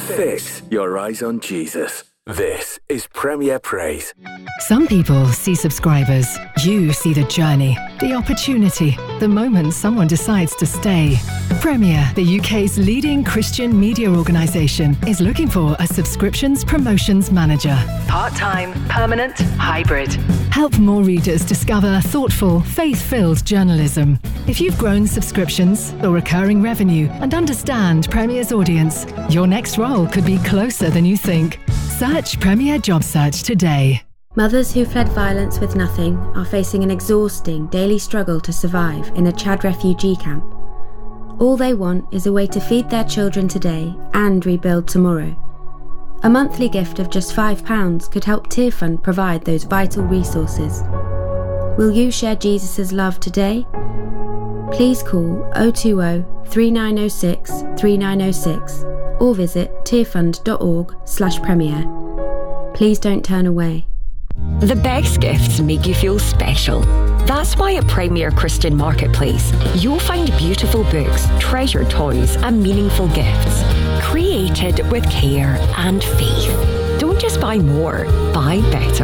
Fix your eyes on Jesus. This is Premier Praise. Some people see subscribers. You see the journey, the opportunity, the moment someone decides to stay. Premier, the UK's leading Christian media organisation, is looking for a subscriptions promotions manager. Part-time, permanent, hybrid. Help more readers discover thoughtful, faith-filled journalism. If you've grown subscriptions or recurring revenue and understand Premier's audience, your next role could be closer than you think. Search Premier Job Search today. Mothers who fled violence with nothing are facing an exhausting daily struggle to survive in a Chad refugee camp. All they want is a way to feed their children today and rebuild tomorrow. A monthly gift of just £5 could help Tearfund provide those vital resources. Will you share Jesus' love today? Please call 020 3906 3906 or visit tearfund.org/premier. Please don't turn away. The best gifts make you feel special. That's why at Premier Christian Marketplace, you'll find beautiful books, treasured toys and meaningful gifts, created with care and faith. Don't just buy more, buy better.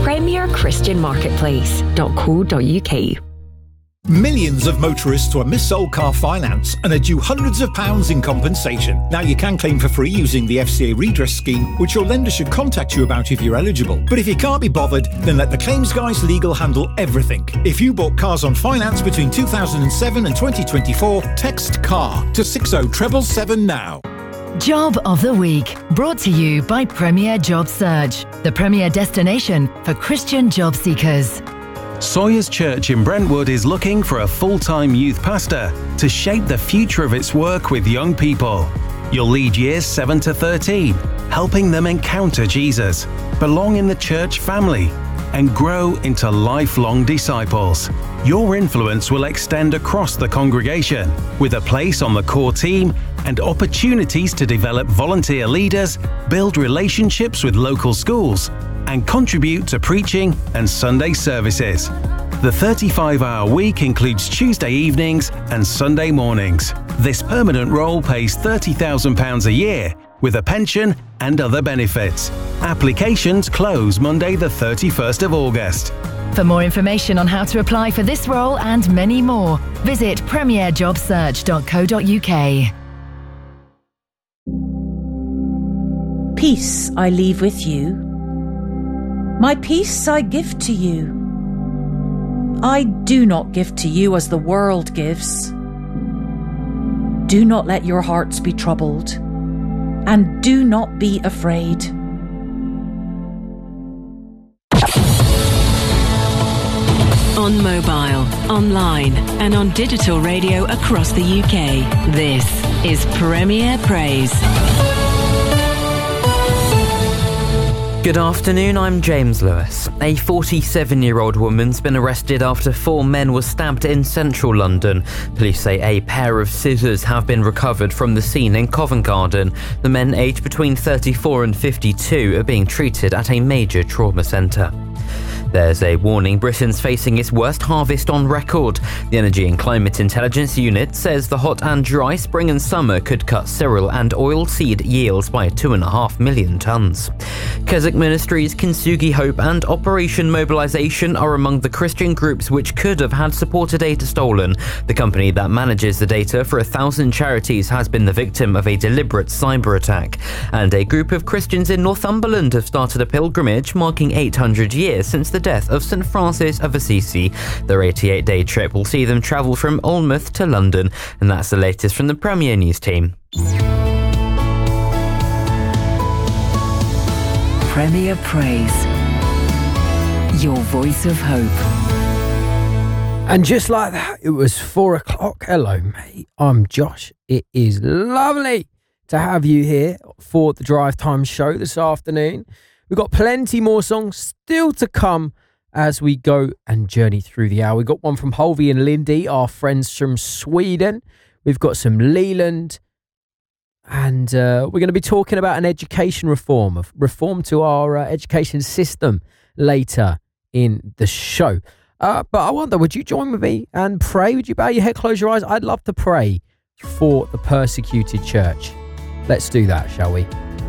PremierChristianMarketplace.co.uk. Millions of motorists were mis-sold car finance and are due hundreds of pounds in compensation. Now you can claim for free using the FCA redress scheme, which your lender should contact you about if you're eligible. But if you can't be bothered, then let the Claims Guys Legal handle everything. If you bought cars on finance between 2007 and 2024, text CAR to 60777 now. Job of the Week, brought to you by Premier Job Search, the premier destination for Christian job seekers. Sawyers Church in Brentwood is looking for a full-time youth pastor to shape the future of its work with young people. You'll lead years 7 to 13, helping them encounter Jesus, belong in the church family, and grow into lifelong disciples. Your influence will extend across the congregation, with a place on the core team and opportunities to develop volunteer leaders, build relationships with local schools, and contribute to preaching and Sunday services. The 35-hour week includes Tuesday evenings and Sunday mornings. This permanent role pays £30,000 a year with a pension and other benefits. Applications close Monday the 31st of August. For more information on how to apply for this role and many more, visit premierjobsearch.co.uk. Peace I leave with you. My peace I give to you. I do not give to you as the world gives. Do not let your hearts be troubled, and do not be afraid. On mobile, online, and on digital radio across the UK, this is Premier Praise. Good afternoon, I'm James Lewis. A 47-year-old woman's been arrested after 4 men were stabbed in central London. Police say a pair of scissors have been recovered from the scene in Covent Garden. The men, aged between 34 and 52, are being treated at a major trauma centre. There's a warning Britain's facing its worst harvest on record. The Energy and Climate Intelligence Unit says the hot and dry spring and summer could cut cereal and oilseed yields by 2.5 million tonnes. Keswick Ministries, Kintsugi Hope and Operation Mobilisation are among the Christian groups which could have had supporter data stolen. The company that manages the data for 1,000 charities has been the victim of a deliberate cyber attack. And a group of Christians in Northumberland have started a pilgrimage marking 800 years since the death of St Francis of Assisi. Their 88-day trip will see them travel from Alnmouth to London, and that's the latest from the Premier News team. Premier Praise, your voice of hope. And just like that, it was 4 o'clock. Hello, mate. I'm Josh. It is lovely to have you here for the Drive Time show this afternoon. We've got plenty more songs still to come as we go and journey through the hour. We've got one from Holvey and Lindy, our friends from Sweden. We've got some Leland. And we're going to be talking about an education reform to our education system later in the show. But I wonder, would you join with me and pray? Would you bow your head, close your eyes? I'd love to pray for the persecuted church. Let's do that, shall we?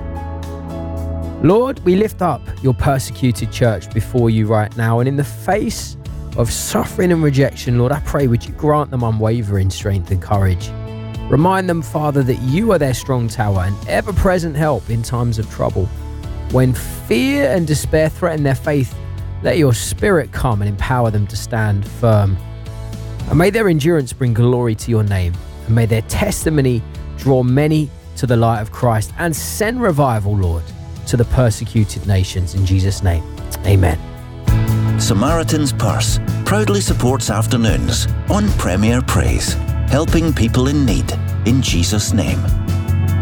Lord, we lift up your persecuted church before you right now, and in the face of suffering and rejection, Lord, I pray, would you grant them unwavering strength and courage. Remind them, Father, that you are their strong tower and ever-present help in times of trouble. When fear and despair threaten their faith, let your Spirit come and empower them to stand firm. And may their endurance bring glory to your name, and may their testimony draw many to the light of Christ and send revival, Lord, to the persecuted nations. In Jesus' name, amen. Samaritan's Purse proudly supports afternoons on Premier Praise, helping people in need in Jesus' name.